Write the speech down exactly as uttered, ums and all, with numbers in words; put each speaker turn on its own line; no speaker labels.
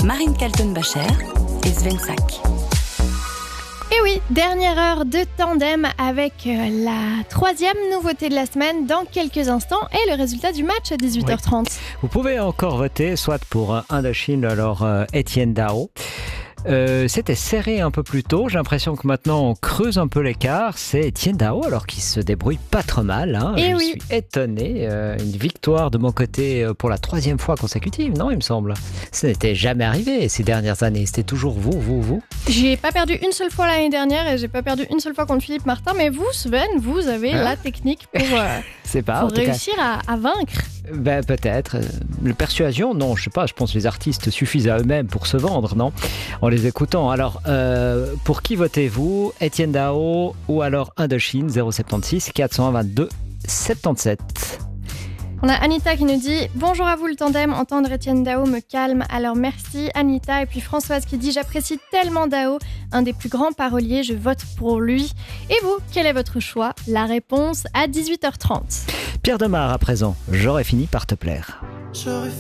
Marine Kaltenbacher et Sven Sack.
Et oui, dernière heure de tandem avec la troisième nouveauté de la semaine dans quelques instants et le résultat du match à dix-huit heures trente.
Oui. Vous pouvez encore voter, soit pour Indochine, alors euh, Etienne Dao. Euh, c'était serré un peu plus tôt. J'ai l'impression que maintenant on creuse un peu l'écart. C'est Etienne Dao, alors qui se débrouille pas trop mal. Hein.
Et
Je
oui.
suis étonné. Euh, une victoire de mon côté pour la troisième fois consécutive, non, il me semble. Ça n'était jamais arrivé ces dernières années. C'était toujours vous, vous, vous.
J'ai pas perdu une seule fois l'année dernière et j'ai pas perdu une seule fois contre Philippe Martin. Mais vous, Sven, vous avez
Hein
la technique pour, euh,
C'est pas,
pour
en tout cas.
réussir à, à vaincre.
Ben, peut-être. Le persuasion, non, je sais pas. Je pense que les artistes suffisent à eux-mêmes pour se vendre, non ? En les écoutant. Alors, euh, pour qui votez-vous ? Etienne Dao ou alors Indochine, zéro soixante-seize quatre cent vingt-deux soixante-dix-sept.
On a Anita qui nous dit « Bonjour à vous le tandem, entendre Etienne Dao me calme, alors merci Anita. » Et puis Françoise qui dit « J'apprécie tellement Dao, un des plus grands paroliers, je vote pour lui. » Et vous, quel est votre choix ? La réponse à dix-huit heures trente.
Pierre Demar à présent, j'aurais fini par te plaire.
J'aurais